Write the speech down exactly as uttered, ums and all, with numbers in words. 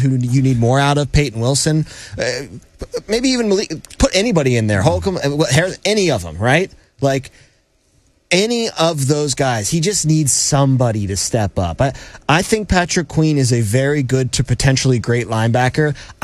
who you need more out of, Peyton Wilson, uh, maybe even Malik, put anybody in there, Holcomb, any of them, right? Like, any of those guys. He just needs somebody to step up. I, I think Patrick Queen is a very good to potentially great linebacker.